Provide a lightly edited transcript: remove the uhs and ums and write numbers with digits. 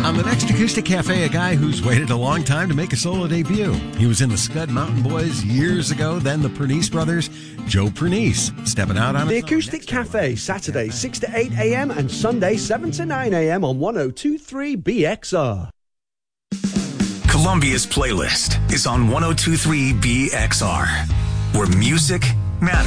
On the next Acoustic Cafe, a guy who's waited a long time to make a solo debut. He was in the Scud Mountain Boys years ago, then the Pernice Brothers. Joe Pernice, stepping out on The Acoustic Cafe, Saturday 6 to 8 a.m. and Sunday 7 to 9 a.m. on 102.3 BXR. Columbia's playlist is on 102.3 BXR, where music